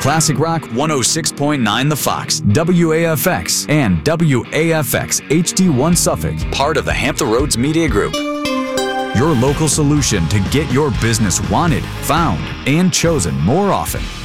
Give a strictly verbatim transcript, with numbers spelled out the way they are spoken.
Classic Rock one oh six point nine The Fox, W A F X, and W A F X H D one Suffolk, part of the Hampton Roads Media Group. Your local solution to get your business wanted, found, and chosen more often.